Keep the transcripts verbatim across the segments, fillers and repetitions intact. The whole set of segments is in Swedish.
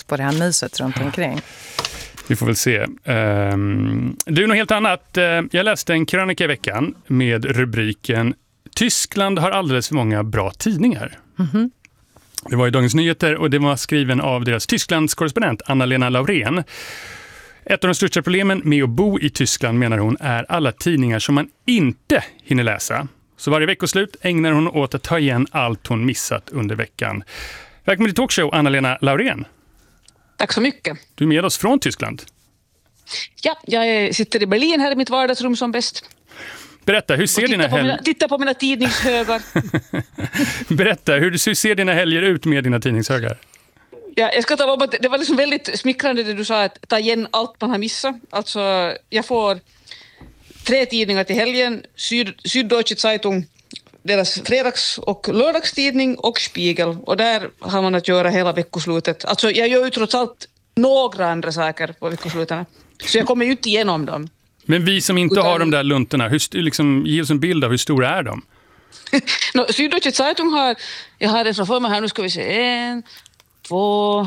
på det här myset runt omkring. Vi får väl se. Um, det är något helt annat. Uh, jag läste en krönika i veckan med rubriken Tyskland har alldeles för många bra tidningar. Mm-hmm. Det var i Dagens Nyheter och det var skriven av deras Tysklands korrespondent Anna-Lena Laurén. Ett av de största problemen med att bo i Tyskland, menar hon, är alla tidningar som man inte hinner läsa. Så varje veckoslut ägnar hon åt att ta igen allt hon missat under veckan. Välkommen till Talkshow, Anna-Lena Laurén. Tack så mycket. Du är med oss från Tyskland. Ja, jag sitter i Berlin här i mitt vardagsrum som bäst. Berätta, hur ser dina helger... Titta på mina tidningshögar. Berätta, hur ser dina helger ut med dina tidningshögar? Ja, jag ska ta om att det var liksom väldigt smickrande det du sa, att ta igen allt man har missat. Alltså, jag får tre tidningar till helgen. Syd, Süddeutsche Zeitung, deras fredags- och lördagstidning och Spiegel. Och där har man att göra hela veckoslutet. Alltså, jag gör ju trots allt några andra saker på veckoslutarna. Så jag kommer ju inte igenom dem. Men vi som inte Utan... har de där luntorna, hur, liksom, ge oss en bild av hur stora är de? no, Süddeutsche Zeitung har, jag har det framför mig här, nu ska vi se, en, två,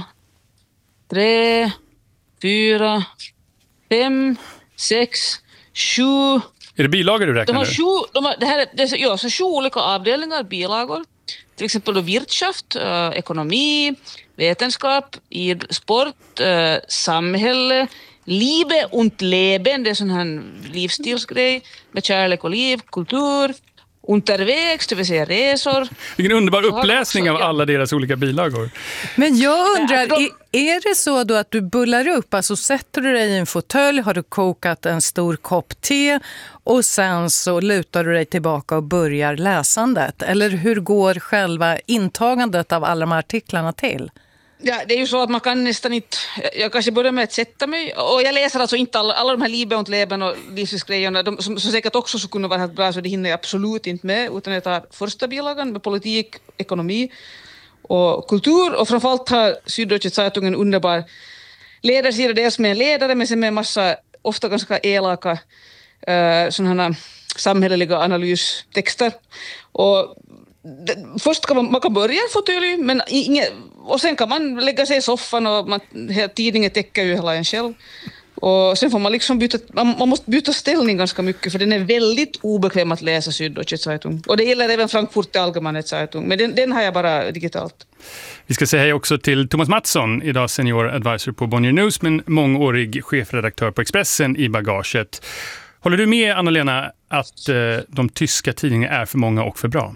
tre, fyra, fem, sex, sju. Är det bilagor du räknar? De har sju, de har, det här är, det är, ja, så sju olika avdelningar, bilagor. Till exempel då Wirtschaft, äh, ekonomi, vetenskap, id, sport, äh, samhälle, Liebe und Leben, det är sån här livsstilsgrej med kärlek och liv, kultur, unterwegs, det vill säga resor. Vilken underbar uppläsning också, av alla deras olika bilagor. Men jag undrar, är, är det så då att du bullar upp, alltså sätter du dig i en fåtölj, har du kokat en stor kopp te och sen så lutar du dig tillbaka och börjar läsandet? Eller hur går själva intagandet av alla de här artiklarna till? Ja, det är ju så att man kan nästan inte... Jag kanske börjar med att sätta mig. Och jag läser alltså inte alla, alla de här Liebe und Leben och livsgrejerna. De som, som säkert också så kunde vara helt bra, så det hinner jag absolut inte med. Utan jag tar första bilagan med politik, ekonomi och kultur. Och framförallt har Süddeutsche Zeitung en underbar ledarsida. Dels med en ledare, men sen med en massa, ofta ganska elaka uh, sådana samhälleliga analystexter. Och först kan man, man kan börja få tydlig, men inget, och sen kan man lägga sig i soffan och man, tidningen täcker ju hela en själv. Och sen får man liksom byta, man, man måste byta ställning ganska mycket, för den är väldigt obekväm att läsa Süddeutsche Zeitung. Och det gäller även Frankfurter Allgemeine Zeitung, men den, den har jag bara digitalt. Vi ska säga hej också till Thomas Mattsson, idag senior advisor på Bonnier News, men mångårig chefredaktör på Expressen i bagaget. Håller du med, Anna-Lena, att eh, de tyska tidningarna är för många och för bra?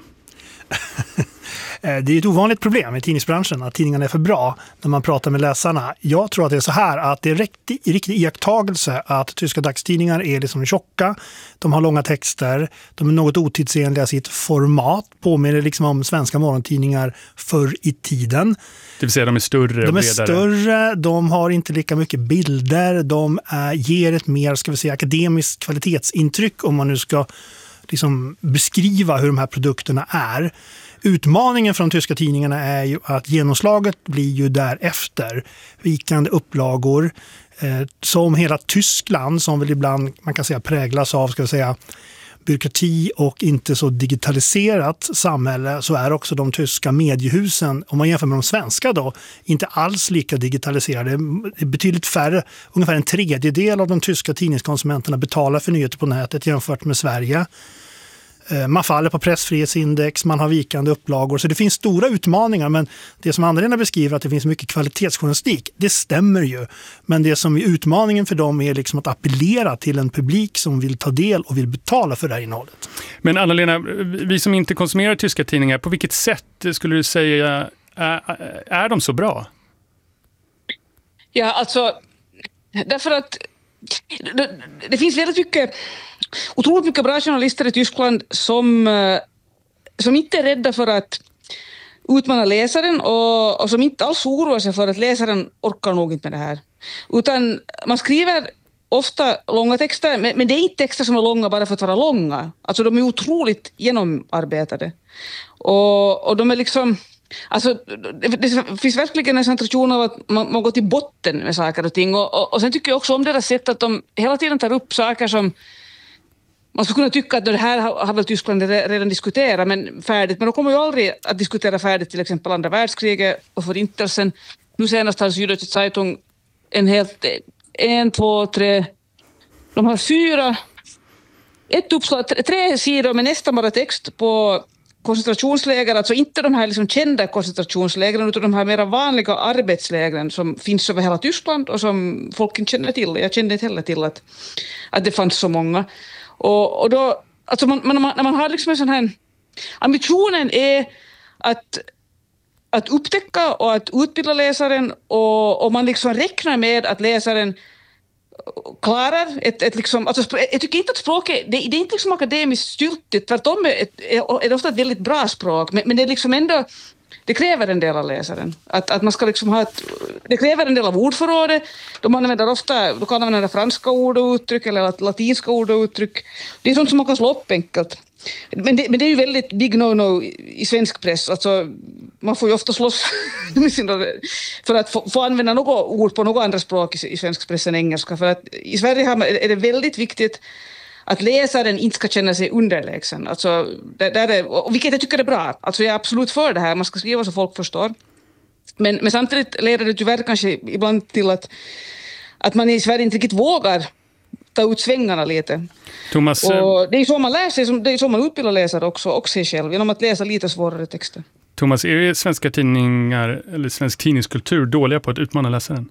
Det är ett ovanligt problem i tidningsbranschen att tidningarna är för bra när man pratar med läsarna. Jag tror att det är så här att det är riktig, riktig iakttagelse att tyska dagstidningar är liksom tjocka, de har långa texter, de är något otidsenliga i sitt format, påminner liksom om svenska morgontidningar förr i tiden. Det vill säga de är större och De är bredare. större, de har inte lika mycket bilder, de är, ger ett mer, ska vi säga, akademiskt kvalitetsintryck om man nu ska liksom beskriva hur de här produkterna är. Utmaningen från de tyska tidningarna är ju att genomslaget blir ju därefter. Vikande upplagor eh, som hela Tyskland, som väl ibland man kan säga präglas av, ska vi säga, byråkrati och inte så digitaliserat samhälle, så är också de tyska mediehusen, om man jämför med de svenska då, inte alls lika digitaliserade. Det är betydligt färre, ungefär en tredjedel av de tyska tidningskonsumenterna betalar för nyheter på nätet jämfört med Sverige. Man faller på pressfrihetsindex, man har vikande upplagor. Så det finns stora utmaningar, men det som Anna-Lena beskriver att det finns mycket kvalitetsjournalistik, det stämmer ju. Men det som är utmaningen för dem är liksom att appellera till en publik som vill ta del och vill betala för det här innehållet. Men Anna-Lena, vi som inte konsumerar tyska tidningar, på vilket sätt skulle du säga är, är de så bra? Ja, alltså därför att det, det finns väldigt mycket otroligt mycket bra journalister i Tyskland som, som inte är rädda för att utmana läsaren och, och som inte alls oroar sig för att läsaren orkar nog inte med det här. Utan man skriver ofta långa texter, men, men det är inte texter som är långa bara för att vara långa. Alltså de är otroligt genomarbetade. Och, och de är liksom... Alltså, det, det finns verkligen en sån tradition av att man, man går till botten med saker och ting. Och, och, och sen tycker jag också om deras sätt att de hela tiden tar upp saker som man skulle kunna tycka att det här har, har väl Tyskland redan diskuterat men färdigt. Men de kommer ju aldrig att diskutera färdigt till exempel andra världskriget och förintelsen. nu senast har Süddeutsche Zeitung en helt, en, två, tre, de har fyra, ett uppslag, tre, tre sidor med nästan bara text på koncentrationsläger, alltså inte de här liksom kända koncentrationslägren utan de här mera vanliga arbetslägren som finns över hela Tyskland och som folk inte känner till. Jag kände inte heller till att, att det fanns så många. Och, och då, alltså man, man, när man har liksom en sån här, ambitionen är att, att upptäcka och att utbilda läsaren och, och man liksom räknar med att läsaren klarar ett, ett liksom, alltså, jag tycker inte att språket, det, det är inte liksom akademiskt styltigt, tvärtom är, är, är det ofta ett väldigt bra språk, men, men det är liksom ändå, det kräver en del av läsaren. Att, att man ska liksom ha ett, det kräver en del av ordförrådet. De använder ofta, då kan använda franska ord och uttryck eller latinska ord och uttryck. Det är sånt som man kan slå upp enkelt. Men det, men det är ju väldigt big no-no i svensk press. Alltså, man får ju ofta slåss för att få, få använda något ord på något andra språk i, i svensk press än engelska. För att i Sverige har man, är det väldigt viktigt att läsaren inte ska känna sig underlägsen. Alltså, där, där är, vilket jag tycker är bra. Alltså, jag är absolut för det här. Man ska skriva så folk förstår. Men, men samtidigt leder det tyvärr kanske ibland till att, att man i Sverige inte riktigt vågar ta ut svängarna lite. Thomas, och det är så man lär sig, det är så man utbildar läsare också, och sig själv, genom att läsa lite svårare texter. Thomas, är svenska tidningar eller svensk tidningskultur dåliga på att utmana läsaren?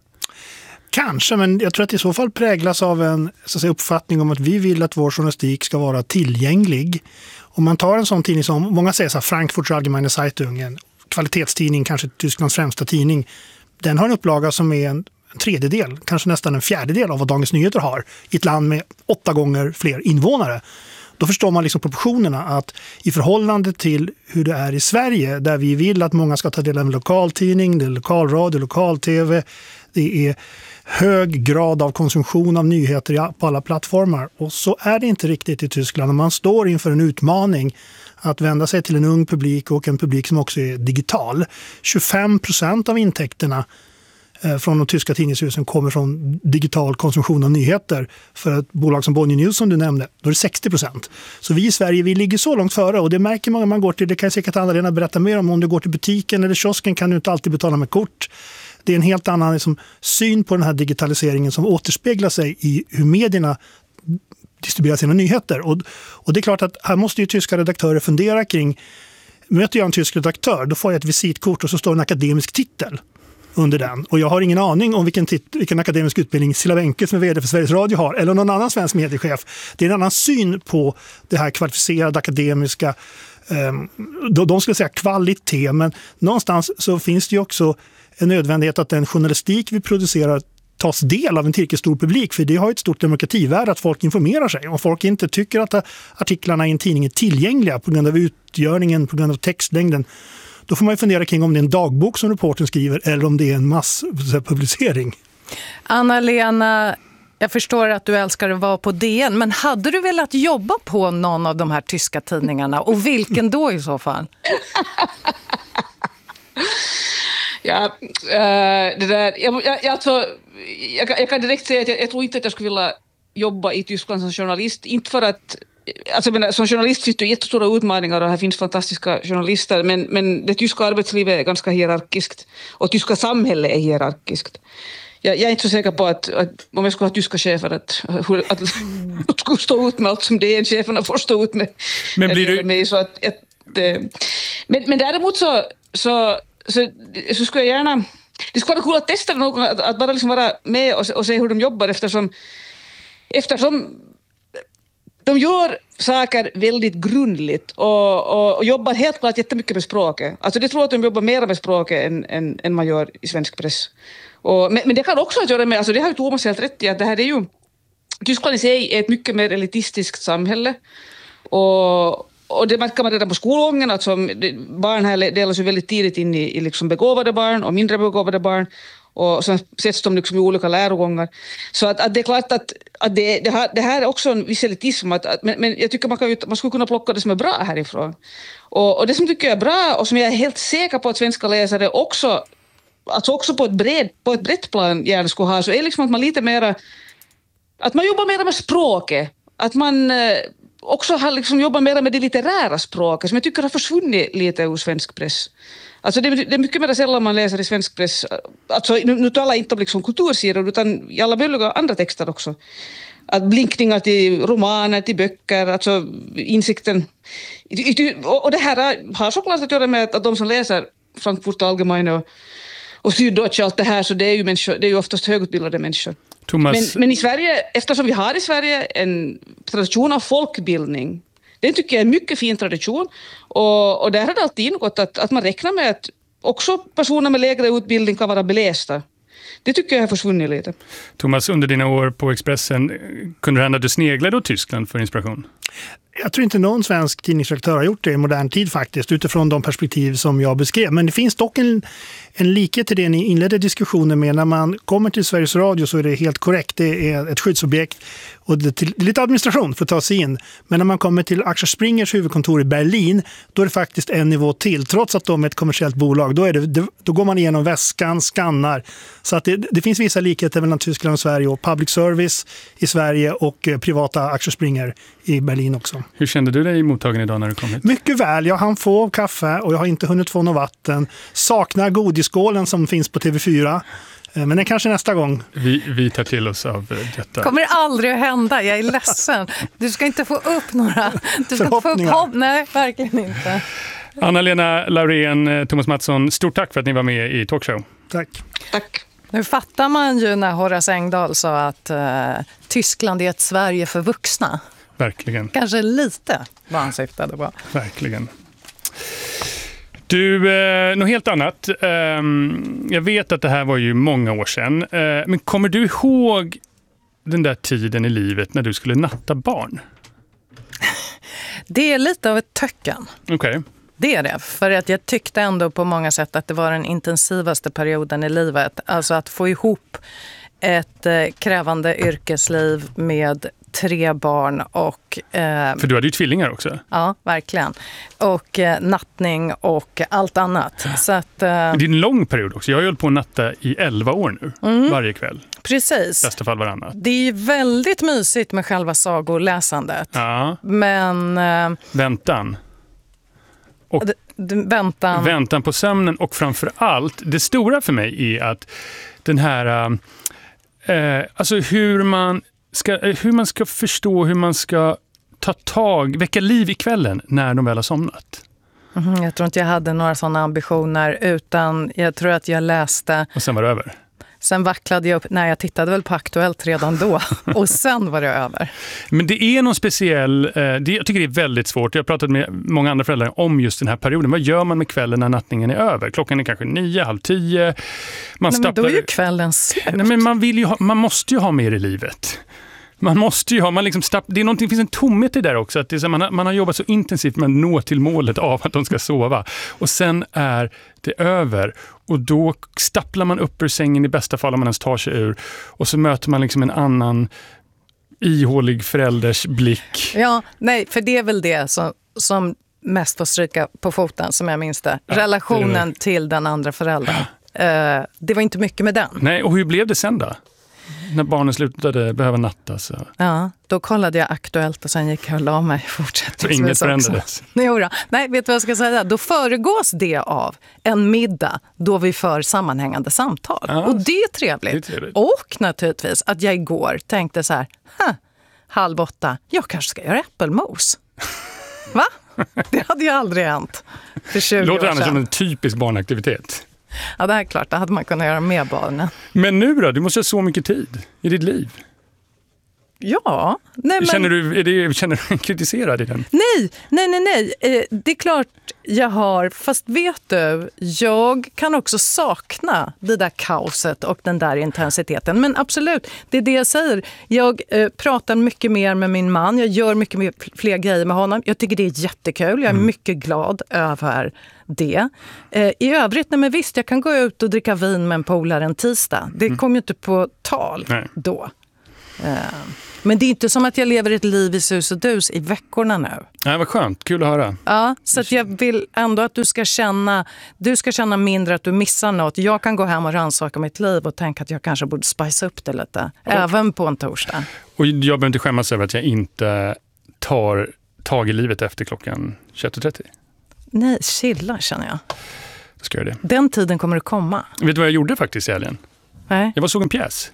Kanske, men jag tror att det i så fall präglas av en så att säga, uppfattning om att vi vill att vår journalistik ska vara tillgänglig. Om man tar en sån tidning som, många säger så här, Frankfurter Allgemeine Zeitung, en kvalitetstidning, kanske Tysklands främsta tidning, den har en upplaga som är en tredjedel, kanske nästan en fjärdedel av vad Dagens Nyheter har i ett land med åtta gånger fler invånare. Då förstår man liksom proportionerna, att i förhållande till hur det är i Sverige, där vi vill att många ska ta del av en lokaltidning, det är lokalradio, lokal-tv, det är hög grad av konsumtion av nyheter på alla plattformar. Och så är det inte riktigt i Tyskland. Man står inför en utmaning att vända sig till en ung publik och en publik som också är digital. tjugofem procent av intäkterna från de tyska tidningshusen kommer från digital konsumtion av nyheter. För ett bolag som Bonnier News som du nämnde, då är det sextio procent. Så vi i Sverige, vi ligger så långt före, och det märker man när man går till, det kan säkert Anna-Lena berätta mer om, om du går till butiken eller kiosken kan du inte alltid betala med kort. Det är en helt annan liksom, syn på den här digitaliseringen som återspeglar sig i hur medierna distribuerar sina nyheter. Och, och det är klart att här måste ju tyska redaktörer fundera kring, möter jag en tysk redaktör, då får jag ett visitkort och så står en akademisk titel under den. Och jag har ingen aning om vilken, tit- vilken akademisk utbildning Silla Wenke som är vd för Sveriges Radio har, eller någon annan svensk mediechef. Det är en annan syn på det här kvalificerade akademiska, um, de, de skulle säga kvalitet, men någonstans så finns det ju också en nödvändighet att den journalistik vi producerar tas del av en tillräckligt stor publik, för det har ett stort demokrativärde att folk informerar sig. Om folk inte tycker att artiklarna i en tidning är tillgängliga på grund av utgörningen, på grund av textlängden, då får man ju fundera kring om det är en dagbok som reportern skriver eller om det är en masspublicering. Anna-Lena, jag förstår att du älskar att vara på D N, men hade du velat jobba på någon av de här tyska tidningarna? Och vilken då i så fall? Ja, äh, det där, jag, jag, alltså, jag, jag kan direkt säga att jag, jag tror inte att jag skulle vilja jobba i Tyskland som journalist. Inte för att, alltså, men, som journalist finns det jättestora utmaningar och här finns fantastiska journalister, men, men det tyska arbetslivet är ganska hierarkiskt och tyska samhället är hierarkiskt. Jag, jag är inte så säker på att, att om jag skulle ha tyska chefer att, att, att de skulle stå ut med allt som det är, cheferna får stå ut med. Men blir du... med, så att, att, men, men däremot så, så Så, så skulle jag gärna, det skulle vara kul att testa någon, att, att bara liksom vara med och, och se hur de jobbar, eftersom, eftersom de gör saker väldigt grundligt och, och, och jobbar helt klart jättemycket med språket. Alltså det tror jag att de jobbar mer med språket än, än, än man gör i svensk press. Och, men, men det kan också göra med, alltså det har ju Thomas helt rätt i, att det här är ju, Tyskland i sig är ett mycket mer elitistiskt samhälle, och Och det märker man redan på skolgången, att som barn här delas ju väldigt tidigt in i, i liksom begåvade barn och mindre begåvade barn, och sen sätts de liksom i olika lärogångar. Så att, att det är klart att, att det, det, här, det här är också en viss elitism, att, att, men, men jag tycker man, kan, man skulle kunna plocka det som är bra härifrån. Och, och det som tycker jag är bra och som jag är helt säker på att svenska läsare också, alltså också på ett, bred, på ett brett plan gärna skulle ha, så är liksom att man lite mera, att man jobbar mer med språket, att man också har liksom jobbat mer med det litterära språket som jag tycker har försvunnit lite ur svensk press. Alltså det, det är mycket mer sällan man läser i svensk press. Alltså, nu, nu talar jag inte om liksom kultursidor utan i alla möjliga andra texter också. Att blinkningar till romaner, till böcker, alltså insikten. Och det här har såklart att göra med att de som läser Frankfurt Allgemeine och, och Süddeutsche och allt det här, så det är ju, människor, det är ju oftast högutbildade människor. Thomas... Men, men i Sverige, eftersom vi har i Sverige en tradition av folkbildning, det tycker jag är en mycket fin tradition. Och, och där har det alltid ingått att, att man räknar med att också personer med lägre utbildning kan vara belästa. Det tycker jag har försvunnit lite. Thomas, under dina år på Expressen, kunde det hända att du sneglade åt Tyskland för inspiration? Jag tror inte någon svensk tidningsredaktör har gjort det i modern tid faktiskt, utifrån de perspektiv som jag beskrev. Men det finns dock en, en likhet till det ni inledde diskussionen med. När man kommer till Sveriges Radio så är det helt korrekt. Det är ett skyddsobjekt och det är lite administration för att ta sig in. Men när man kommer till Axel Springers huvudkontor i Berlin, då är det faktiskt en nivå till. Trots att de är ett kommersiellt bolag, då, är det, då går man igenom väskan, skannar. Så att det, det finns vissa likheter mellan Tyskland och Sverige, och public service i Sverige och privata Axel Springer i Berlin också. Hur kände du dig mottagen idag när du kom hit? Mycket väl. Jag hann få kaffe och jag har inte hunnit få något vatten. Saknar godisskålen som finns på T V fyra. Men det är kanske nästa gång. Vi, vi tar till oss av detta. Kommer aldrig att hända. Jag är ledsen. Du ska inte få upp några... Du ska få upp hopp. Nej, verkligen inte. Anna-Lena Laurén, Thomas Mattsson, stort tack för att ni var med i Talkshow. Tack. Tack. Nu fattar man ju när Horace Engdahl sa att uh, Tyskland är ett Sverige för vuxna. Verkligen. Kanske lite vad han syftade på. Verkligen. Du, eh, något helt annat. Eh, jag vet att det här var ju många år sedan. Eh, men kommer du ihåg den där tiden i livet när du skulle natta barn? Det är lite av ett töcken. Okej. Okay. Det är det, för att jag tyckte ändå på många sätt att det var den intensivaste perioden i livet. Alltså att få ihop ett eh, krävande yrkesliv med tre barn och... Eh, för du hade ju tvillingar också. Ja, verkligen. Och eh, nattning och allt annat. Så att, eh, det är en lång period också. Jag har ju hållit på att natta i elva år nu, mm. varje kväll. Precis. I bästa fall varannat. Det är ju väldigt mysigt med själva sagoläsandet. Ja. Men... Eh, väntan. Och d- d- väntan. Väntan på sömnen, och framför allt, det stora för mig är att den här... Eh, alltså hur man... Ska, hur man ska förstå hur man ska ta tag, väcka liv i kvällen när de väl har somnat. Mm, jag tror inte jag hade några sådana ambitioner, utan jag tror att jag läste... Och sen var det över? Sen vacklade jag upp, nej jag tittade väl på Aktuellt redan då och sen var det över. Men det är någon speciell, eh, det, jag tycker det är väldigt svårt. Jag har pratat med många andra föräldrar om just den här perioden. Vad gör man med kvällen när nattningen är över? Klockan är kanske nio, halv tio. Man nej, men då är ju kvällen slut. Nej, men man, vill ju ha, man måste ju ha mer i livet. Man måste ju ha, man liksom stapp, det är någonting, det finns en tomhet i det där också. Att det är så, man, har, man har jobbat så intensivt med att nå till målet av att de ska sova. Och sen är det över. Och då stapplar man upp ur sängen i bästa fall om man ens tar sig ur. Och så möter man liksom en annan ihålig förälders blick. Ja, nej, för det är väl det som, som mest får stryka på foten, som jag minns det. Ja, Relationen det till den andra föräldern. Uh, det var inte mycket med den. Nej, och hur blev det sen då? När barnen slutade behöva natta så... Ja, då kollade jag Aktuellt och sen gick jag och la mig fortsättningsvis. Så inget förändrades? Nej, nej, vet du vad jag ska säga? Då föregås det av en middag då vi för sammanhängande samtal. Ja, och det är, trevligt. det är trevligt. Och naturligtvis att jag igår tänkte så här, halv åtta, jag kanske ska göra äppelmos. Va? Det hade ju aldrig hänt för tjugo år sedan. Låter annars som en typisk barnaktivitet. Ja, det är klart. Det hade man kunnat göra med barnen. Men nu då? Du måste ha så mycket tid i ditt liv. Ja. Nej, men... Känner du, är det, känner du kritiserad i den? Nej, nej, nej, nej. Eh, det är klart jag har. Fast vet du, jag kan också sakna det där kaoset och den där intensiteten. Men absolut, det är det jag säger. Jag eh, pratar mycket mer med min man. Jag gör mycket mer, fler grejer med honom. Jag tycker det är jättekul. Jag är mm. mycket glad över det. Eh, I övrigt, nej men visst, jag kan gå ut och dricka vin med en polare en tisdag. Det mm. kommer ju inte på tal nej. då. Eh, men det är inte som att jag lever ett liv i sus och dus i veckorna nu. Nej, vad skönt. Kul att höra. Ja, så att jag vill ändå att du ska känna du ska känna mindre att du missar något. Jag kan gå hem och rannsaka mitt liv och tänka att jag kanske borde spice upp det lite. Ja. Även på en torsdag. Och jag behöver inte skämmas över att jag inte tar tag i livet efter klockan tjugoett trettio. Nej, chilla känner jag. Då Ska jag det. Den tiden kommer att komma. Vet du vad jag gjorde faktiskt i helgen? Nej. Jag var såg en pjäs.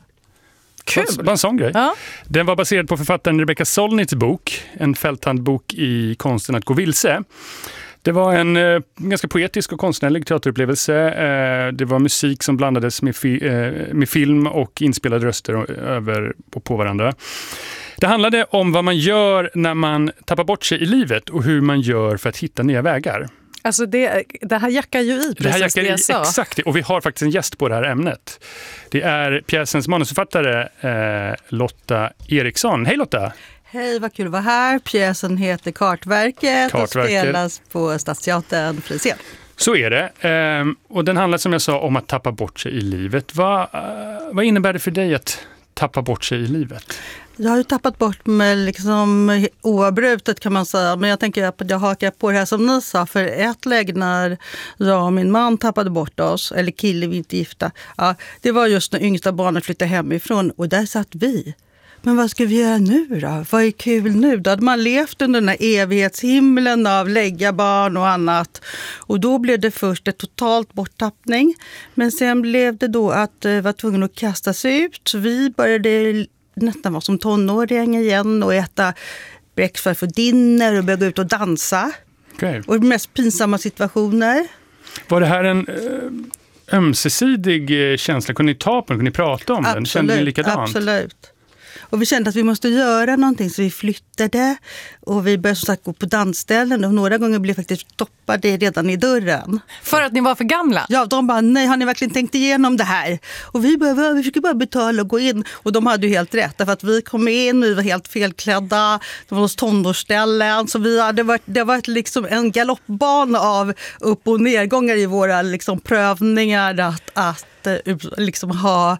Kul! Det var en sån grej. Ja. Den var baserad på författaren Rebecca Solnits bok, en fälthandbok i konsten att gå vilse. Det var en eh, ganska poetisk och konstnärlig teaterupplevelse. Eh, det var musik som blandades med, fi- eh, med film och inspelade röster över på, på varandra. Det handlade om vad man gör när man tappar bort sig i livet och hur man gör för att hitta nya vägar. Alltså det, det här jackar ju i precis det här jackar det jag i, sa. Exakt, och vi har faktiskt en gäst på det här ämnet. Det är pjäsens manusförfattare eh, Lotta Eriksson. Hej Lotta! Hej, vad kul att vara här. Pjäsen heter Kartverket, Kartverket. och spelas på Stadsteatern Frisén. Så är det. Ehm, och den handlar som jag sa om att tappa bort sig i livet. Vad, uh, vad innebär det för dig att tappa bort sig i livet? Jag har ju tappat bort mig liksom oavbrutet kan man säga. Men jag tänker att jag hakar på det här som ni sa. För ett läge när jag och min man tappade bort oss, eller kille, vi inte gifta. Ja, det var just när yngsta barnet flyttade hemifrån och där satt vi. Men vad ska vi göra nu då? Vad är kul nu? Då hade man levt under den här evighetshimlen av lägga barn och annat. Och då blev det först ett totalt borttappning. Men sen blev det då att vi var tvungna att kasta sig ut. Vi började nästan vara som tonåring igen och äta breakfast för dinner och börja gå ut och dansa. Okay. Och mest pinsamma situationer. Var det här en äh, ömsesidig äh, känsla? Kunde ni ta på den? Kunde ni prata om Absolut, den? Kände ni likadant? Absolut. Och vi kände att vi måste göra någonting så vi flyttade och vi började som sagt gå på dansställen och några gånger blev faktiskt stoppade redan i dörren. För att ni var för gamla? Ja, de bara, nej, har ni verkligen tänkt igenom det här? Och vi bara, vi fick bara betala och gå in. Och de hade ju helt rätt, därför att vi kom in och vi var helt felklädda. Det var hos tonårsställen. Så vi hade varit, det var liksom en galoppbana av upp- och nedgångar i våra liksom prövningar att, att liksom ha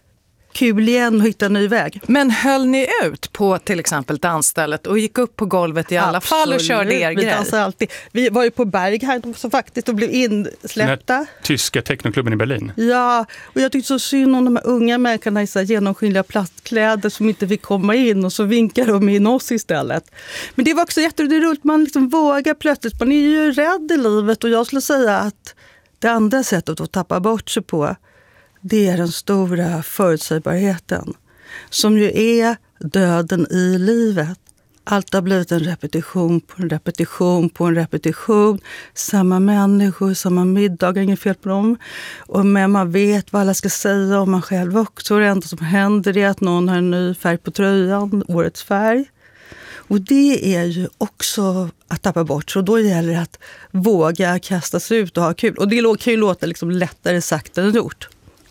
kul igen och hitta en ny väg. Men höll ni ut på till exempel dansstället och gick upp på golvet i alla Absolut. fall och körde er vi grej? Alltid. Vi var ju på Berg här också faktiskt och blev insläppta. Den tyska technoklubben i Berlin. Ja, och jag tyckte så synd om de här unga människorna i så här genomskinliga plastkläder som inte fick komma in och så vinkar de in oss istället. Men det var också jätteroligt, man liksom vågar plötsligt, man är ju rädd i livet och jag skulle säga att det andra sättet att tappa bort sig på, det är den stora förutsägbarheten som ju är döden i livet. Allt har blivit en repetition på en repetition på en repetition. Samma människor, samma middag, inget fel på dem. Och men man vet vad alla ska säga om man själv också. Och det enda som händer är att någon har en ny färg på tröjan, årets färg. Och det är ju också att tappa bort. Så då gäller det att våga kasta sig ut och ha kul. Och det kan ju låta liksom lättare sagt än gjort.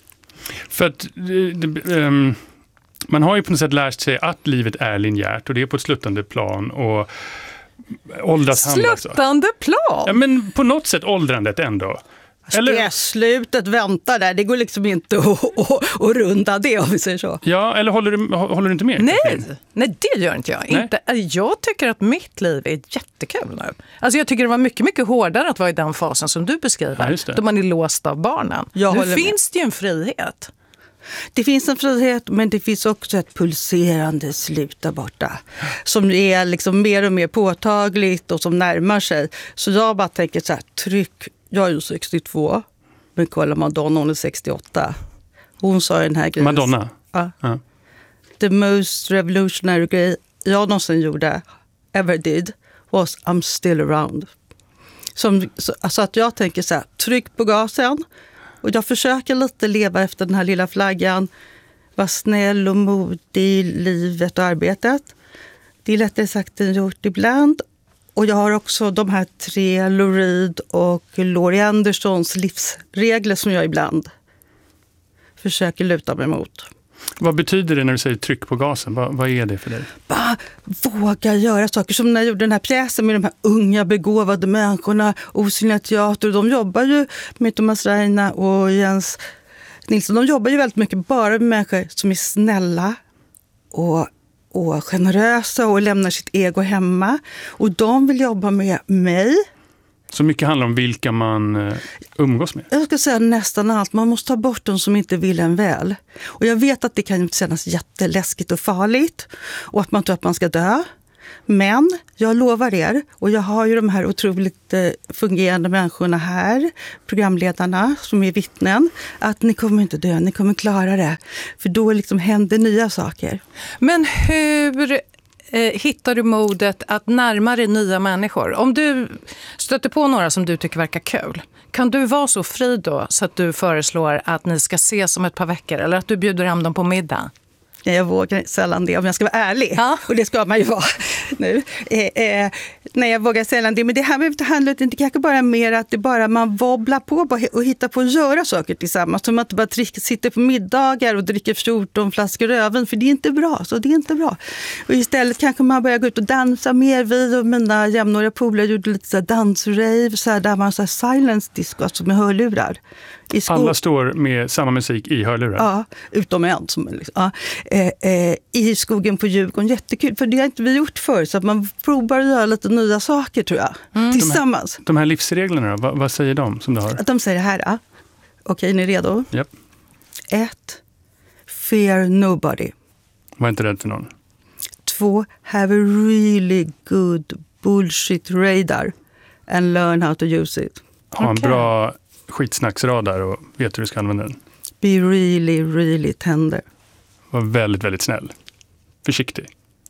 För att um, man har ju på något sätt lärt sig att livet är linjärt och det är på ett sluttande plan och åldras handlar så. Sluttande plan? Ja, men på något sätt åldrandet ändå. Eller? Det är slutet, vänta där. Det går liksom inte att, att, att runda det om vi säger så. Ja, eller håller du, håller du inte med? Nej, nej, det gör inte jag. Inte, jag tycker att mitt liv är jättekul nu. Alltså jag tycker det var mycket, mycket hårdare att vara i den fasen som du beskriver. Ja, då man är låst av barnen. Jag nu finns med. Det ju en frihet. Det finns en frihet, men det finns också ett pulserande slut där borta. Som är liksom mer och mer påtagligt och som närmar sig. Så jag bara tänker så här, tryck. Jag är ju sextiotvå, men kolla Madonna, hon är sextioåtta. Hon sa den här grejen. Madonna? Ja. ja. The most revolutionary grej jag någonsin gjorde, ever did, was I'm still around. Som, så, alltså att jag tänker så här, tryck på gasen. Och jag försöker lite leva efter den här lilla flaggan. Vara snäll och modig i livet och arbetet. Det är lättare sagt än gjort ibland. Och jag har också de här tre Lou Reed och Laurie Andersons livsregler som jag ibland försöker luta mig mot. Vad betyder det när du säger tryck på gasen? Vad, vad är det för dig? Bara våga göra saker. Som när jag gjorde den här pjäsen med de här unga begåvade människorna. Osynliga teater. De jobbar ju med Thomas Reina och Jens Nilsson. De jobbar ju väldigt mycket bara med människor som är snälla och och generösa och lämnar sitt ego hemma. Och de vill jobba med mig. Så mycket handlar om vilka man uh, umgås med? Jag ska säga nästan allt. Man måste ta bort de som inte vill en väl. Och jag vet att det kan kännas jätteläskigt och farligt. Och att man tror att man ska dö. Men jag lovar er, och jag har ju de här otroligt eh, fungerande människorna här, programledarna som är vittnen, att ni kommer inte dö, ni kommer klara det. För då liksom händer nya saker. Men hur eh, hittar du modet att närma dig nya människor? Om du stöter på några som du tycker verkar kul, kan du vara så fri då så att du föreslår att ni ska ses om ett par veckor eller att du bjuder hem dem på middag? Jag vågar sällan det om jag ska vara ärlig. Ja. Och det ska man ju vara nu. Eh, eh, nej, jag vågar sällan det. Men det här med det handlar inte kanske bara mer att det bara man wobblar på och hittar på att göra saker tillsammans. Som att inte bara drick, sitter på middagar och dricker fjorton flaskor röven. För det är inte bra. Så det är inte bra. Och istället kanske man börjar gå ut och dansa mer. Vi och mina jämnåriga polare gjorde lite så här dansrave. Så här, där man så här silence disco, alltså med hörlurar. I Alla står med samma musik i hörlurar? Ja, utom en. Som, liksom, ja. eh, eh, I skogen på Djurgården. Jättekul, för det har inte vi gjort förr. Så att man provar att göra lite nya saker, tror jag. Mm. Tillsammans. De här, de här livsreglerna då, vad, vad säger de som du har? Att de säger det här. Ja. Okej, ni är redo? Japp. Ett, fear nobody. Var inte rädd för någon. Två, have a really good bullshit radar and learn how to use it. Ha en okay. bra skitsnacksradar och vet hur du ska använda den. Be really, really tender. Var väldigt, väldigt snäll. Försiktig.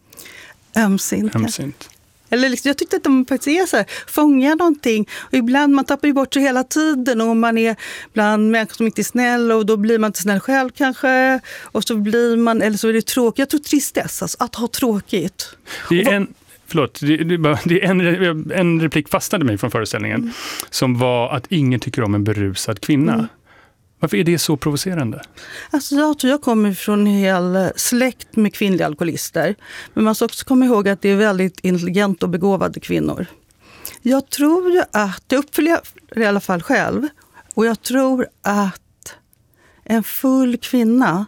Ömsint. Ömsint. Eller liksom, jag tyckte att de faktiskt är så här, fångar någonting. Och ibland man tappar ju bort sig hela tiden. Och man är bland människor som inte är snälla. Och då blir man inte snäll själv kanske. Och så blir man, eller så är det tråkigt. Jag tror tristess, alltså, att ha tråkigt. Det är en... Förlåt, det, det, det är en, en replik fastnade mig från föreställningen mm. som var att ingen tycker om en berusad kvinna. Mm. Varför är det så provocerande? Alltså jag tror jag kommer från en hel släkt med kvinnliga alkoholister. Men man ska också komma ihåg att det är väldigt intelligenta och begåvade kvinnor. Jag tror ju att, jag uppfyller i alla fall själv, och jag tror att en full kvinna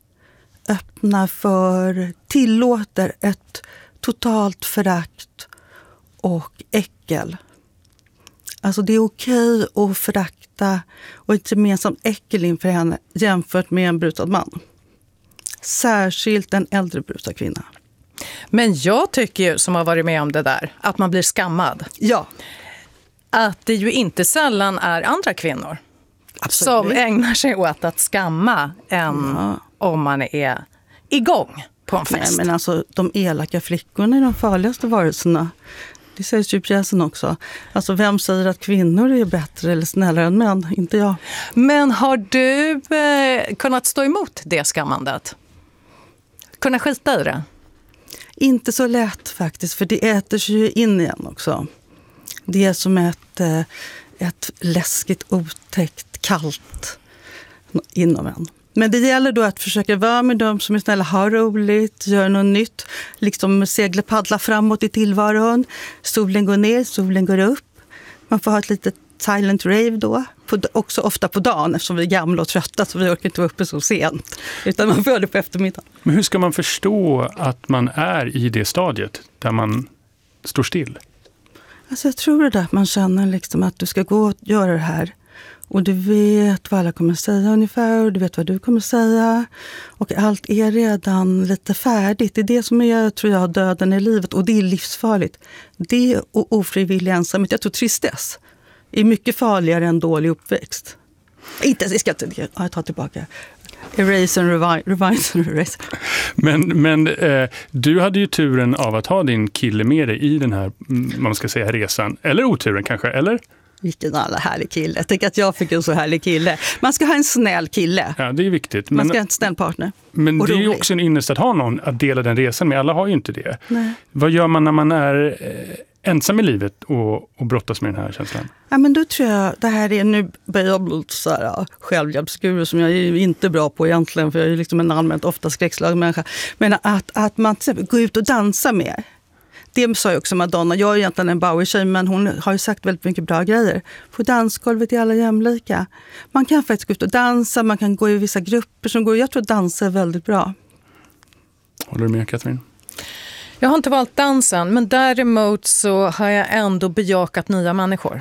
öppnar för, tillåter ett totalt förakt och äckel. Alltså det är okej att förakta och ett gemensamt äckel inför henne jämfört med en brutad man. Särskilt en äldre brutad kvinna. Men jag tycker ju, som har varit med om det där, att man blir skammad. Ja. Att det ju inte sällan är andra kvinnor Absolut. Som ägnar sig åt att skamma en ja. Om man är igång på en fest. Nej, men alltså de elaka flickorna är de farligaste varelserna. Det sägs ju i pjäsen också. Alltså vem säger att kvinnor är bättre eller snällare än män? Inte jag. Men har du eh, kunnat stå emot det skammandet? Kunna skita i det? Inte så lätt faktiskt, för det äter sig ju in igen också. Det är som ett, ett läskigt, otäckt, kallt inom en. Men det gäller då att försöka vara med dem som är snälla, ha roligt, göra något nytt. Liksom segla, paddla framåt i tillvaron. Solen går ner, solen går upp. Man får ha ett litet silent rave då. På, också ofta på dagen, eftersom vi är gamla och trötta så vi orkar inte vara uppe så sent. Utan man får göra det på eftermiddagen. Men hur ska man förstå att man är i det stadiet där man står still? Alltså jag tror det där att man känner liksom att du ska gå och göra det här. Och du vet vad alla kommer säga ungefär och du vet vad du kommer säga. Och allt är redan lite färdigt. Det är det som är, tror jag, döden i livet. Och det är livsfarligt. Det och ofrivillig ensamhet. Jag tror tristess är mycket farligare än dålig uppväxt. Inte, jag ska inte, jag tar tillbaka. Erase and revive, revise and erase. Men, men eh, du hade ju turen av att ha din kille med dig i den här, man ska säga, resan. Eller oturen kanske, eller? Vilken alla härlig kille. Jag tänker att jag fick en så härlig kille. Man ska ha en snäll kille. Ja, det är viktigt. Man men, ska ha en snäll partner. Men det är ju också en ynnest att ha någon att dela den resan med. Alla har ju inte det. Nej. Vad gör man när man är eh, ensam i livet och, och brottas med den här känslan? Ja, men då tror jag, det här är, nu börjar jag bli så här självhjälpsguru som jag är inte bra på egentligen, för jag är liksom en allmänt ofta skräckslagen människa. Men att, att man till exempel går ut och dansar mer. Det sa ju också Madonna. Jag är egentligen en Bowie-tjej, men hon har ju sagt väldigt mycket bra grejer. På dansgolvet är alla jämlika. Man kan faktiskt gå ut och dansa, man kan gå i vissa grupper som går. Jag tror att dansa är väldigt bra. Håller du med, Katrin? Jag har inte valt dansen, men däremot så har jag ändå bejakat nya människor.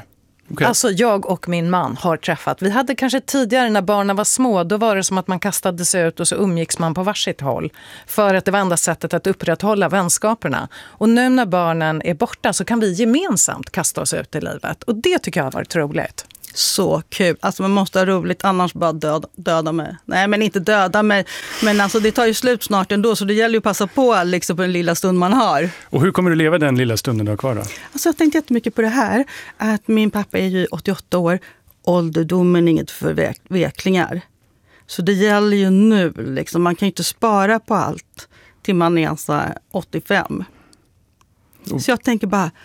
Okay. Alltså jag och min man har träffat. Vi hade kanske tidigare när barnen var små, då var det som att man kastade sig ut och så umgicks man på varsitt håll. För att det var enda sättet att upprätthålla vänskaperna. Och nu när barnen är borta så kan vi gemensamt kasta oss ut i livet. Och det tycker jag har varit roligt. Så kul. Alltså man måste ha roligt, annars bara döda, döda mig. Nej, men inte döda mig. Men alltså det tar ju slut snart ändå, så det gäller ju att passa på liksom, på den lilla stund man har. Och hur kommer du leva den lilla stunden du har kvar då? Alltså jag tänkte jättemycket på det här. Att min pappa är ju åttioåtta år. Ålderdomen är inget för veklingar. Så det gäller ju nu. Liksom. Man kan ju inte spara på allt till man är alltså åttiofem. Oh. Så jag tänker bara...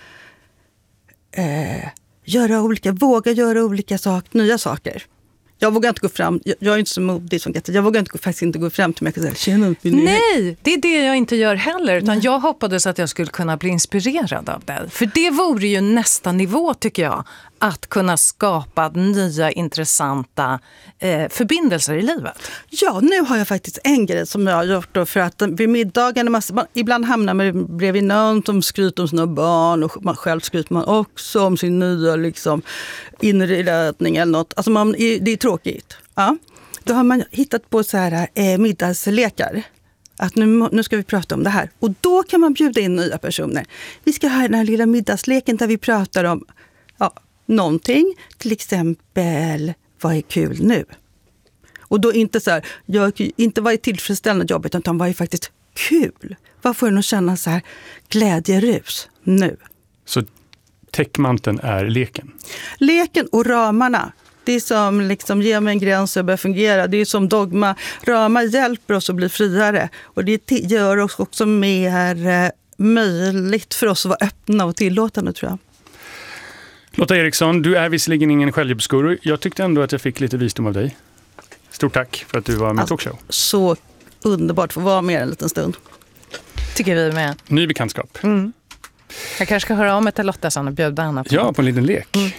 Eh, Göra olika, våga göra olika sak, nya saker. Jag vågar inte gå fram, jag, jag är inte så modig som Greta. Jag vågar inte, faktiskt inte gå fram till mig och säga, tjena, nej, det är det jag inte gör heller. Utan nej. Jag hoppades att jag skulle kunna bli inspirerad av det. För det vore ju nästa nivå, tycker jag. Att kunna skapa nya intressanta eh, förbindelser i livet. Ja, nu har jag faktiskt en grej som jag har gjort. Då, för att vid middagen, man, ibland hamnar man bredvid någon som skryter om sina barn. Och man själv skryter man också om sin nya liksom, inredning eller något. Alltså man, det är tråkigt. Ja. Då har man hittat på så här, eh, middagslekar. Att nu, nu ska vi prata om det här. Och då kan man bjuda in nya personer. Vi ska ha den här lilla middagsleken där vi pratar om... Ja, någonting, till exempel, vad är kul nu? Och då inte så här, jag, inte vad är tillfredsställande jobbet, utan vad är faktiskt kul? Vad får en att känna så här glädjerus nu? Så täckmanteln är leken? Leken och ramarna. Det är som liksom, ge mig en gräns och börja fungera. Det är som dogma. Ramar hjälper oss att bli friare. Och det gör oss också mer eh, möjligt för oss att vara öppna och tillåtande, tror jag. Lotta Eriksson, du är visserligen ingen självhjälpsguru. Jag tyckte ändå att jag fick lite visdom av dig. Stort tack för att du var med i alltså, talkshow. Så underbart för att vara med en liten stund. Tycker vi med. Ny bekantskap. Mm. Jag kanske ska höra om mig till Lotta sen och bjuda henne på. Ja, på en liten lek. Mm.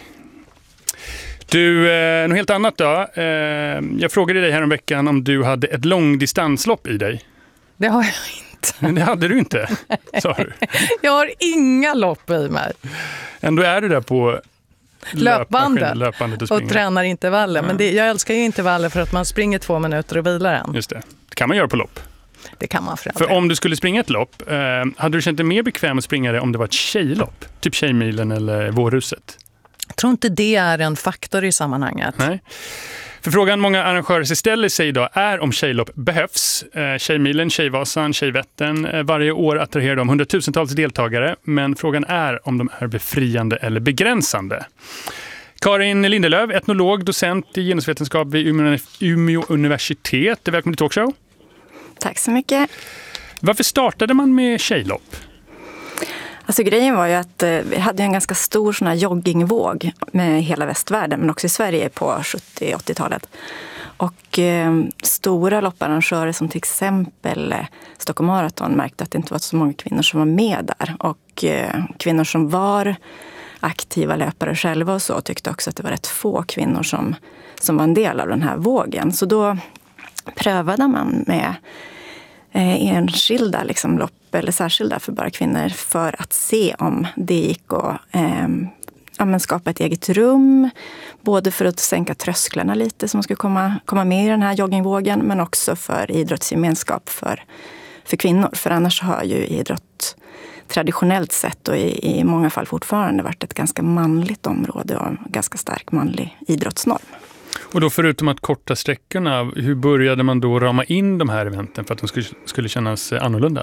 Du, eh, något helt annat då. Eh, jag frågade dig här om veckan om du hade ett långdistanslopp i dig. Det har jag inte. Men det hade du inte, sa du. Jag har inga lopp i mig. Ändå är du där på löpbandet, löpbandet och, och tränar intervaller. Ja. Men det, jag älskar ju intervaller för att man springer två minuter och vilar en. Just det. Det kan man göra på lopp. Det kan man för För om du skulle springa ett lopp, eh, hade du känt dig mer bekväm att springa det om det var ett tjejlopp? Typ Tjejmilen eller Vårhuset? Jag tror inte det är en faktor i sammanhanget. Nej. För frågan många arrangörer ställer sig idag är om tjejlopp behövs. Eh, Tjejmilen, Tjejvasan, Tjejvätten. Eh, varje år attraherar de hundratusentals deltagare. Men frågan är om de är befriande eller begränsande. Karin Lindelöf, etnolog, docent i genusvetenskap vid Umeå, Umeå universitet. Välkommen till talkshow. Tack så mycket. Varför startade man med tjejlopp? Alltså grejen var ju att eh, vi hade en ganska stor sån här joggingvåg med hela västvärlden, men också i Sverige på sjuttio- och åttiotalet. Och eh, stora lopparrangörer som till exempel eh, Stockholm Marathon märkte att det inte var så många kvinnor som var med där. Och eh, kvinnor som var aktiva löpare själva och så tyckte också att det var rätt få kvinnor som, som var en del av den här vågen. Så då prövade man med eh, enskilda liksom, lopp eller särskilda för bara kvinnor för att se om det gick att eh, ja, men skapa ett eget rum. Både för att sänka trösklarna lite som ska komma, komma med i den här joggingvågen, men också för idrottsgemenskap för, för kvinnor. För annars har ju idrott traditionellt sett och i, i många fall fortfarande varit ett ganska manligt område och en ganska stark manlig idrottsnorm. Och då förutom att korta sträckorna, hur började man då rama in de här eventen för att de skulle, skulle kännas annorlunda?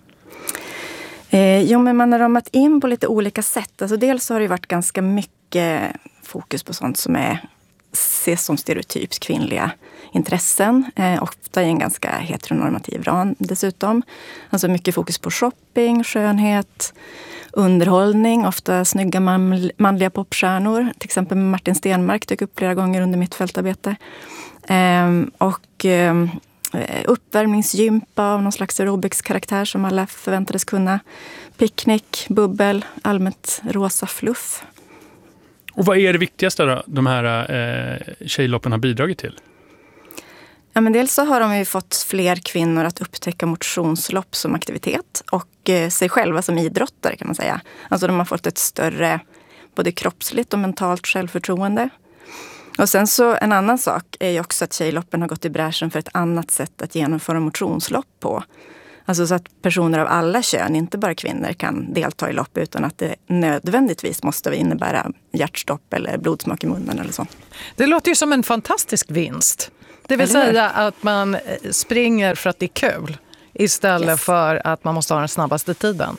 Eh, jo, men man har ramat in på lite olika sätt. Alltså dels har det varit ganska mycket fokus på sånt som är, ses som stereotyps kvinnliga intressen. Eh, ofta i en ganska heteronormativ ram dessutom. Alltså mycket fokus på shopping, skönhet, underhållning. Ofta snygga man, manliga popstjärnor. Till exempel Martin Stenmark dök upp flera gånger under mitt fältarbete. Eh, och... Eh, uppvärmningsgympa av någon slags aerobics-karaktär som alla förväntades kunna. Picknick, bubbel, allmänt rosa fluff. Och vad är det viktigaste då, de här eh, tjejloppen har bidragit till? Ja, men dels så har de ju fått fler kvinnor att upptäcka motionslopp som aktivitet och eh, sig själva som idrottare kan man säga. Alltså de har fått ett större både kroppsligt och mentalt självförtroende. Och sen så en annan sak är ju också att Tjejloppen har gått i bräschen för ett annat sätt att genomföra motionslopp på. Alltså så att personer av alla kön, inte bara kvinnor, kan delta i lopp utan att det nödvändigtvis måste innebära hjärtstopp eller blodsmak i munnen eller så. Det låter ju som en fantastisk vinst. Det vill säga att man springer för att det är kul istället yes. för att man måste ha den snabbaste tiden.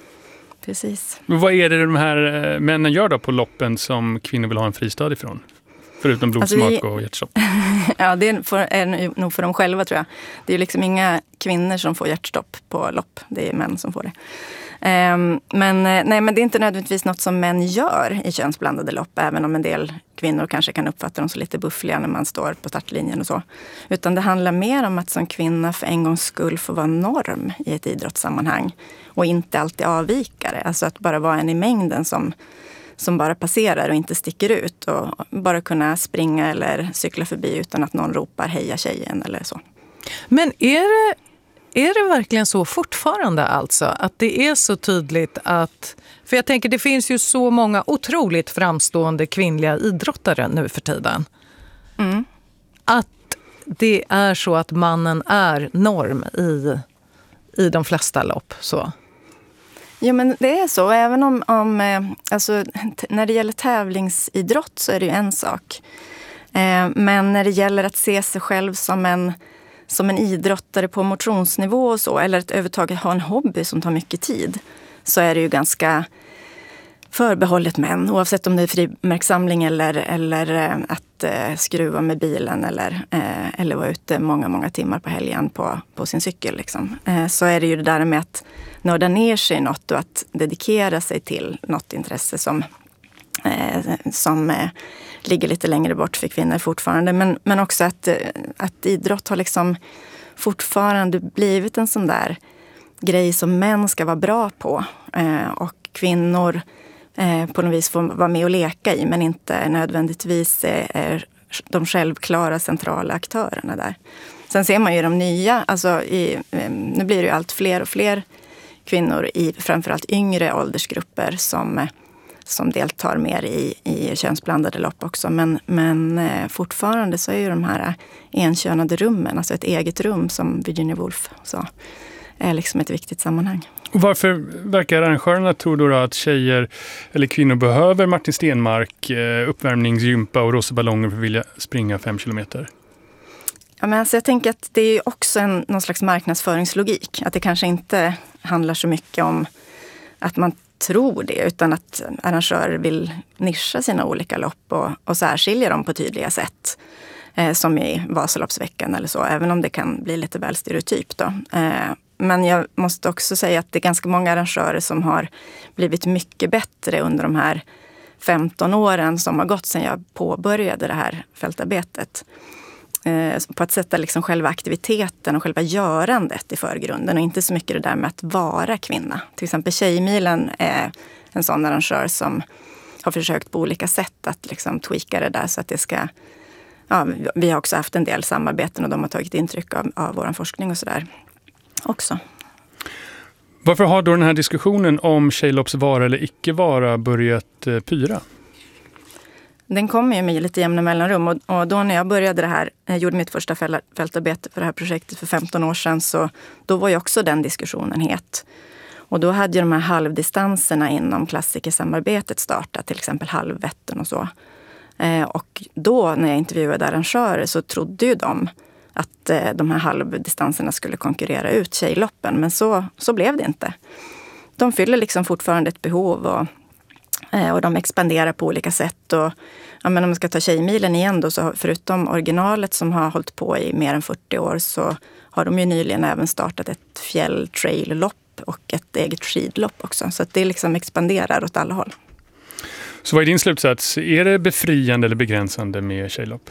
Precis. Men vad är det de här männen gör då på loppen som kvinnor vill ha en fristad ifrån? Förutom blodsmak alltså vi, och hjärtstopp. Ja, det är, för, är nog för dem själva tror jag. Det är liksom inga kvinnor som får hjärtstopp på lopp. Det är män som får det. Um, men, nej, men det är inte nödvändigtvis något som män gör i könsblandade lopp. Även om en del kvinnor kanske kan uppfatta dem så lite buffliga när man står på startlinjen och så. Utan det handlar mer om att som kvinna för en gångs skull få vara norm i ett idrottssammanhang. Och inte alltid avvikare. Alltså att bara vara en i mängden som... som bara passerar och inte sticker ut och bara kunna springa eller cykla förbi utan att någon ropar heja tjejen eller så. Men är det, är det verkligen så fortfarande alltså att det är så tydligt att, för jag tänker det finns ju så många otroligt framstående kvinnliga idrottare nu för tiden. Mm. Att det är så att mannen är norm i, i de flesta lopp så. Ja, men det är så. Även om, om alltså, t- när det gäller tävlingsidrott så är det ju en sak. Eh, men när det gäller att se sig själv som en, som en idrottare på motionsnivå och så, eller att överhuvudtaget ha en hobby som tar mycket tid, så är det ju ganska förbehållet män. Oavsett om det är frimärkssamling eller, eller att eh, skruva med bilen eller, eh, eller vara ute många, många timmar på helgen på, på sin cykel. Liksom. Eh, så är det ju det där med att nörda ner sig i något och att dedikera sig till något intresse som, eh, som eh, ligger lite längre bort för kvinnor fortfarande. Men, men också att, att idrott har liksom fortfarande blivit en sån där grej som män ska vara bra på. Eh, och kvinnor eh, på något vis får vara med och leka i, men inte nödvändigtvis är, är de självklara centrala aktörerna där. Sen ser man ju de nya, alltså i, nu blir det ju allt fler och fler kvinnor i framförallt yngre åldersgrupper som, som deltar mer i, i könsblandade lopp också. Men, men fortfarande så är ju de här enkönade rummen, alltså ett eget rum som Virginia Woolf sa, är liksom ett viktigt sammanhang. Och varför verkar arrangörerna tro då att tjejer eller kvinnor behöver Martin Stenmark, uppvärmningsgympa och rosa ballonger för att vilja springa fem kilometer? Ja, men alltså jag tänker att det är också en, någon slags marknadsföringslogik. Att det kanske inte handlar så mycket om att man tror det, utan att arrangörer vill nischa sina olika lopp och, och särskilja dem på tydliga sätt. Eh, som i Vasaloppsveckan eller så, även om det kan bli lite väl stereotypt då. Eh, men jag måste också säga att det är ganska många arrangörer som har blivit mycket bättre under de här femton åren som har gått sedan jag påbörjade det här fältarbetet. På att sätta liksom själva aktiviteten och själva görandet i förgrunden och inte så mycket det där med att vara kvinna. Till exempel Tjejmilen är en sån arrangör som har försökt på olika sätt att liksom tweaka det där så att det ska... Ja, vi har också haft en del samarbeten och de har tagit intryck av, av vår forskning och sådär också. Varför har då den här diskussionen om tjejlopps vara eller icke vara börjat eh, pyra? Den kommer ju med lite jämna mellanrum och, och då när jag började det här, jag gjorde mitt första fältarbete för det här projektet för femton år sedan, så då var ju också den diskussionen het. Och då hade ju de här halvdistanserna inom klassikersamarbetet startat, till exempel Halvvättern och så. Eh, och då när jag intervjuade arrangörer så trodde ju de att eh, de här halvdistanserna skulle konkurrera ut tjejloppen, men så, så blev det inte. De fyller liksom fortfarande ett behov och Och de expanderar på olika sätt. Och, ja, men om man ska ta Tjejmilen igen då, så förutom originalet som har hållit på i mer än fyrtio år så har de ju nyligen även startat ett fjälltraillopp och ett eget skidlopp också. Så att det liksom expanderar åt alla håll. Så vad är din slutsats? Är det befriande eller begränsande med tjejlopp?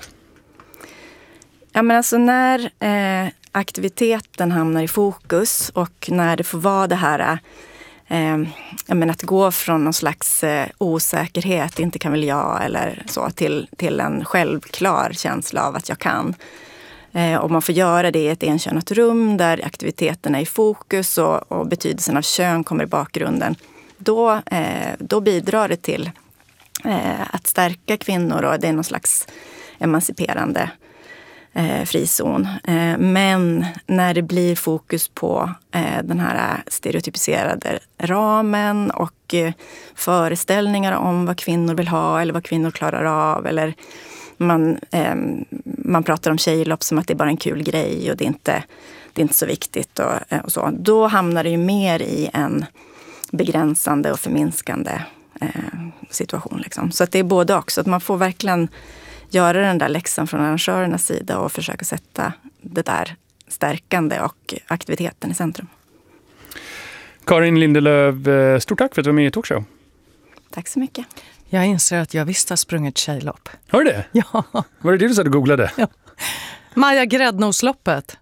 Ja, men alltså när eh, aktiviteten hamnar i fokus och när det får vara det här... Eh, jag menar, att gå från någon slags eh, osäkerhet, inte kan väl jag eller så, till, till en självklar känsla av att jag kan. Eh, och man får göra det i ett enkönat rum där aktiviteterna är i fokus och, och betydelsen av kön kommer i bakgrunden. Då, eh, då bidrar det till eh, att stärka kvinnor och det är någon slags emanciperande eh, frizon. Eh, men när det blir fokus på eh, den här stereotypiserade ramen och eh, föreställningar om vad kvinnor vill ha eller vad kvinnor klarar av, eller man, eh, man pratar om tjejlopp som att det är bara en kul grej och det är inte, det är inte så viktigt och, och så. Då hamnar det ju mer i en begränsande och förminskande eh, situation. Liksom. Så att det är både också att man får verkligen göra den där läxan från arrangörernas sida och försöka sätta det där stärkande och aktiviteten i centrum. Karin Lindelöf, stort tack för att du var med i Talkshow. Tack så mycket. Jag inser att jag visst har sprungit tjejlopp. Har du det? Ja. Var det det du sa du googlade? Ja. Maja Gräddnosloppet.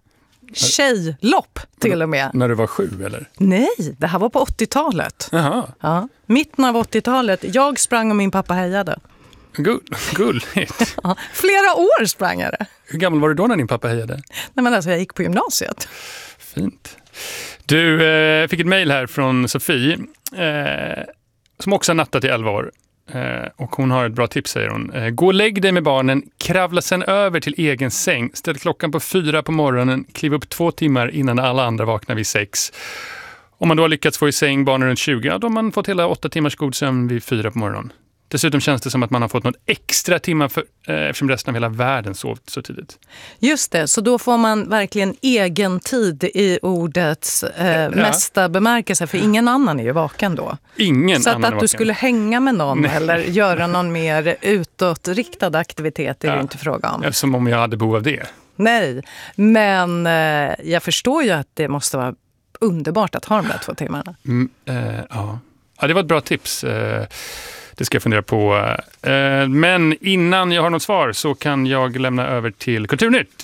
Tjejlopp till och med. När du var sju eller? Nej, det här var på åttiotalet. Jaha. Ja. Mitten av åttiotalet. Jag sprang och min pappa hejade. Gull, gulligt. Ja. Flera år sprang jag det. Hur gammal var du då när din pappa hejade? Nej, men alltså, jag gick på gymnasiet. Fint. Du eh, fick ett mejl här från Sofie eh, som också har nattat i elva år. Eh, och hon har ett bra tips, säger hon. Eh, gå och lägg dig med barnen, kravla sen över till egen säng, ställ klockan på fyra på morgonen, kliv upp två timmar innan alla andra vaknar vid sex. Om man då har lyckats få i säng barnen runt tjugo, då har man fått hela åtta timmars god sömn vid fyra på morgonen. Dessutom känns det som att man har fått något extra timmar för, eh, eftersom resten av hela världen sovit så tidigt. Just det, så då får man verkligen egen tid i ordets eh, ja. mesta bemärkelse, för ingen annan är ju vaken då. Ingen så annan att, att du skulle hänga med någon Nej. eller göra någon mer utåtriktad aktivitet är Ja. det inte fråga om. Som om jag hade behov av det. Nej, men eh, jag förstår ju att det måste vara underbart att ha de där två timmarna. Mm, eh, ja. ja, det var ett bra tips. Eh, Det ska jag fundera på. Men innan jag har något svar så kan jag lämna över till Kulturnytt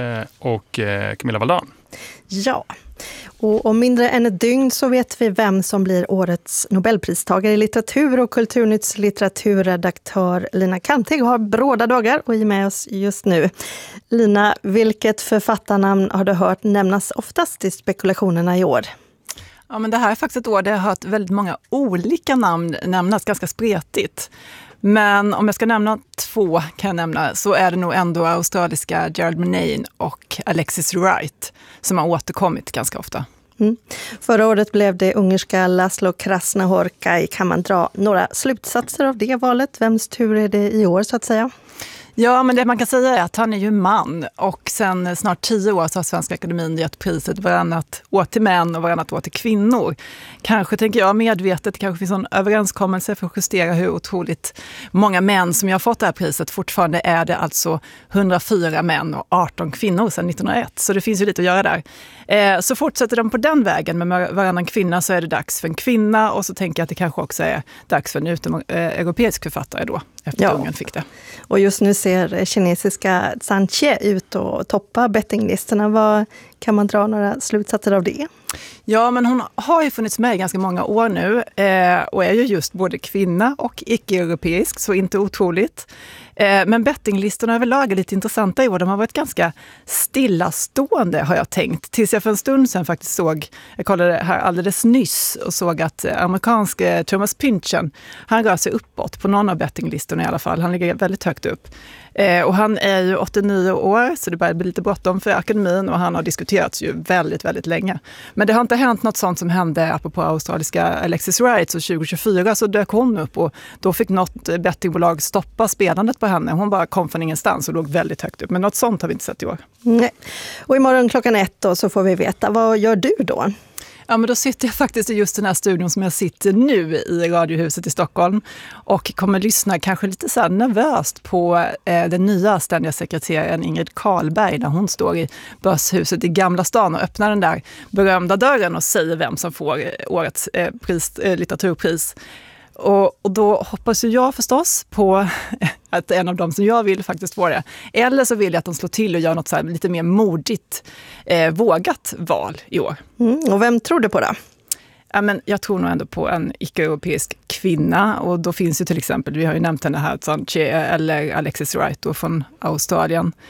och Camilla Waldan. Ja, och om mindre än ett dygn så vet vi vem som blir årets Nobelpristagare i litteratur, och Kulturnytts litteraturredaktör Lina Kantig har bråda dagar och är med oss just nu. Lina, vilket författarnamn har du hört nämnas oftast i spekulationerna i år? Ja, men det här är faktiskt ett år där jag har hört väldigt många olika namn nämnas, ganska spretigt. Men om jag ska nämna två kan jag nämna, så är det nog ändå australiska Gerald Murnane och Alexis Wright som har återkommit ganska ofta. Mm. Förra året blev det ungerska Laszlo Krasznahorkai. Kan man dra några slutsatser av det valet? Vems tur är det i år så att säga? Ja, men det man kan säga är att han är ju man, och sen snart tio år så har Svenska Akademin gett priset varannat år till män och varannat år till kvinnor. Kanske tänker jag medvetet, kanske finns en överenskommelse för att justera hur otroligt många män som jag har fått det här priset. Fortfarande är det alltså hundrafyra män och arton kvinnor sedan nittonhundraett, så det finns ju lite att göra där. Eh, så fortsätter de på den vägen med varannan kvinna, så är det dags för en kvinna, och så tänker jag att det kanske också är dags för en utomeuropeisk författare då, efter ja. att Ungern fick det. Och just nu ser kinesiska Zhang ut och toppa bettinglistorna. Vad kan man dra några slutsatser av det? Ja, men hon har ju funnits med i ganska många år nu eh, och är ju just både kvinna och icke-europeisk, så inte otroligt. Eh, men bettinglistorna överlag är lite intressanta i år. De har varit ganska stillastående, har jag tänkt. Tills jag för en stund sedan faktiskt såg, jag kollade här alldeles nyss och såg att amerikanske Thomas Pynchon, han rör sig uppåt på någon av bettinglistorna i alla fall. Han ligger väldigt högt upp. Eh, och han är ju åttionio år, så det börjar bli lite bråttom för akademin, och han har diskuterats ju väldigt, väldigt länge. Men det har inte hänt något sånt som hände apropå australiska Alexis Wright, så tjugo tjugofyra så dök hon upp, och då fick något bettingbolag stoppa spelandet på henne. Hon bara kom från ingenstans och låg väldigt högt upp. Men något sånt har vi inte sett i år. Nej. Och imorgon klockan ett då så får vi veta. Vad gör du då? Ja, men då sitter jag faktiskt i just den här studion som jag sitter nu i Radiohuset i Stockholm, och kommer lyssna kanske lite så här nervöst på eh, den nya ständiga sekreteraren Ingrid Karlberg när hon står i Börshuset i Gamla stan och öppnar den där berömda dörren och säger vem som får årets eh, pris, eh, litteraturpris. Och, och då hoppas ju jag förstås på att en av dem som jag vill faktiskt få det. Eller så vill jag att de slår till och gör något så här lite mer modigt, eh, vågat val i år. Mm, och vem tror du på då? Ja, men jag tror nog ändå på en icke-europeisk kvinna, och då finns ju till exempel, vi har ju nämnt henne här, Zhang eller Alexis Wright då från Australien.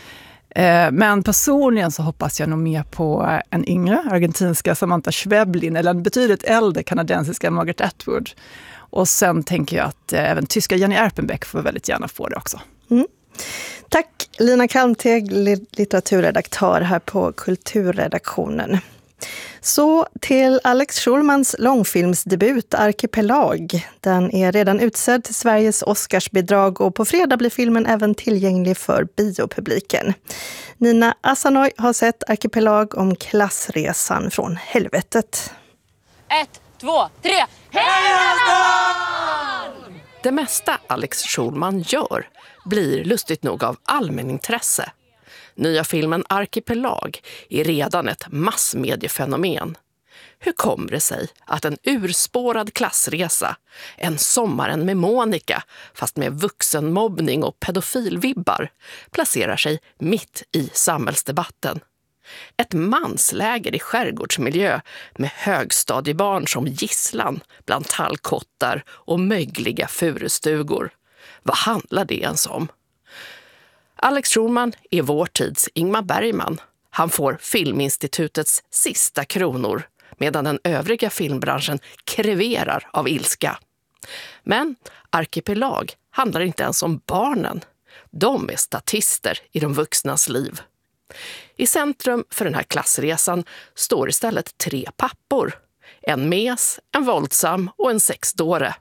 Men personligen så hoppas jag nog mer på en yngre argentinska Samantha Schweblin eller en betydligt äldre kanadensiska Margaret Atwood. Och sen tänker jag att även tyska Jenny Erpenbeck får väldigt gärna få det också. Mm. Tack Lina Kalmteg, litteraturredaktör här på Kulturredaktionen. Så till Alex Schulmans långfilmsdebut Arkipelag. Den är redan utsedd till Sveriges Oscarsbidrag och på fredag blir filmen även tillgänglig för biopubliken. Nina Asanoy har sett Arkipelag om klassresan från helvetet. Ett, två, tre! Det mesta Alex Schulman gör blir lustigt nog av allmänintresse. Nya filmen Arkipelag är redan ett massmediefenomen. Hur kommer det sig att en urspårad klassresa, en sommaren med Monica, fast med vuxenmobbning och pedofilvibbar, placerar sig mitt i samhällsdebatten? Ett mansläger i skärgårdsmiljö med högstadiebarn som gisslan bland tallkottar och mögliga furustugor. Vad handlar det ens om? Alex Schulman är vår tids Ingmar Bergman. Han får Filminstitutets sista kronor medan den övriga filmbranschen kreverar av ilska. Men Arkipelag handlar inte ens om barnen. De är statister i de vuxnas liv. I centrum för den här klassresan står istället tre pappor. En mes, en våldsam och en sexdåre.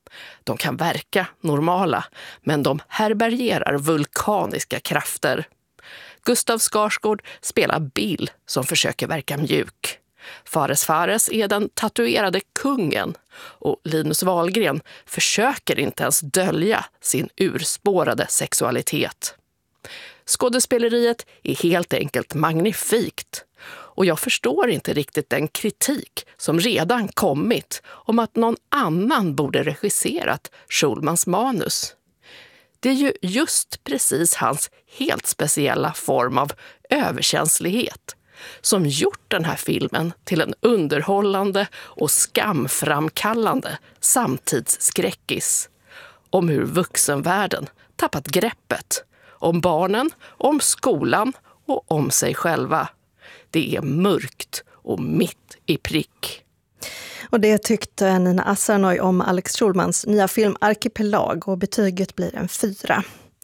De kan verka normala, men de härbärgerar vulkaniska krafter. Gustav Skarsgård spelar Bill som försöker verka mjuk. Fares Fares är den tatuerade kungen och Linus Wahlgren försöker inte ens dölja sin urspårade sexualitet. Skådespeleriet är helt enkelt magnifikt och jag förstår inte riktigt den kritik som redan kommit om att någon annan borde regisserat Schulmans manus. Det är ju just precis hans helt speciella form av överkänslighet som gjort den här filmen till en underhållande och skamframkallande samtidsskräckis om hur vuxenvärlden tappat greppet om barnen, om skolan och om sig själva. Det är mörkt och mitt i prick. Och det tyckte Nina Asanoy om Alex Schulmans nya film Arkipelag och betyget blir en fyra.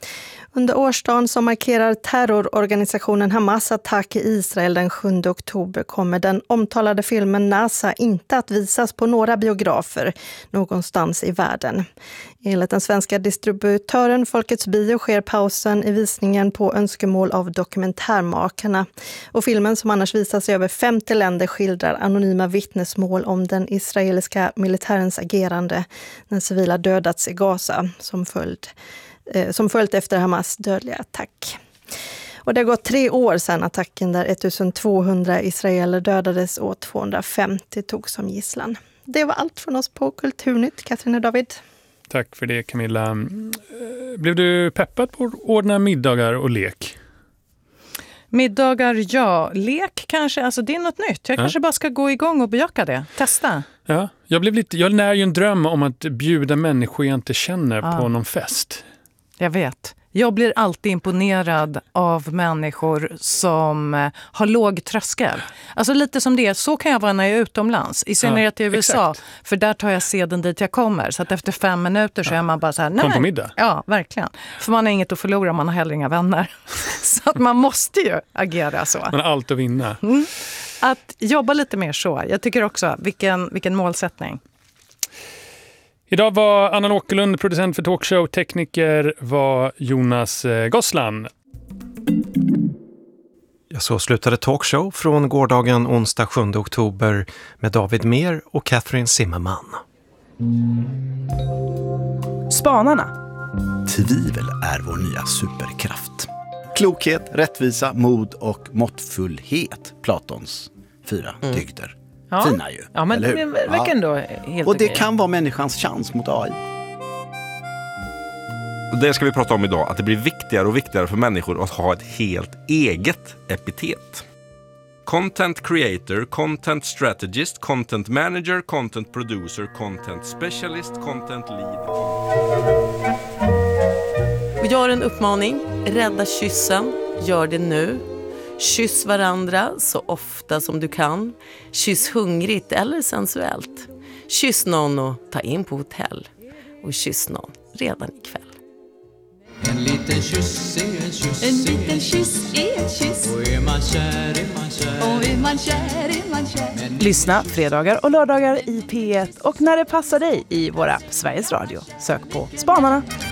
Under årsdagen som markerar terrororganisationen Hamas attack i Israel den sjunde oktober kommer den omtalade filmen NASA inte att visas på några biografer någonstans i världen. Enligt den svenska distributören Folkets Bio sker pausen i visningen på önskemål av dokumentärmakarna. Och filmen som annars visas i över femtio länder skildrar anonyma vittnesmål om den israeliska militärens agerande när civila dödats i Gaza som följd som följt efter Hamas dödliga attack. Och det har gått tre år sedan attacken där ettusentvåhundra israeler dödades och tvåhundrafemtio togs som gisslan. Det var allt från oss på Kulturnytt. Katrin och David. Tack för det, Camilla. Blev du peppad på att ordna middagar och lek? Middagar, ja. Lek kanske, alltså det är något nytt. Jag ja. kanske bara ska gå igång och bejaka det. Testa. Ja, jag blev lite, jag när ju en dröm om att bjuda människor jag inte känner ja. på någon fest. Jag vet. Jag blir alltid imponerad av människor som har låg tröskel. Alltså lite som det, så kan jag vara när jag är utomlands. I synnerhet ja, i U S A. Exakt. För där tar jag seden dit jag kommer. Så att efter fem minuter så ja. är man bara så här, nej. Kom på middag. Ja, verkligen. För man har inget att förlora, man har heller inga vänner. Så att man måste ju agera så. Man har allt att vinna. Mm. Att jobba lite mer så. Jag tycker också, vilken, vilken målsättning. Idag var Anna Åkerlund producent för Talkshow. Tekniker var Jonas Gosslan. Ja, så slutade Talkshow från gårdagen onsdag sjunde oktober med David Mer och Catherine Zimmerman. Spanarna. Tvivel är vår nya superkraft. Klokhet, rättvisa, mod och måttfullhet. Platons fyra mm. dygder. Ja. Fina ju, ja, men eller det hur? verkar ändå ja. helt Och det okej. kan vara människans chans mot A I. Det ska vi prata om idag, att det blir viktigare och viktigare för människor att ha ett helt eget epitet. Content creator, content strategist, content manager, content producer, content specialist, content lead. Och jag har en uppmaning, rädda kyssen. Gör det nu. Kyss varandra så ofta som du kan. Kyss hungrigt eller sensuellt. Kyss någon och ta in på hotell. Och kyss någon redan ikväll. En liten kyss är en kyss. En liten kyss är en kyss. Och är man kär är man kär. Och är man kär är man kär. Lyssna fredagar och lördagar i P ett och när det passar dig i vår app Sveriges Radio. Sök på Spanarna.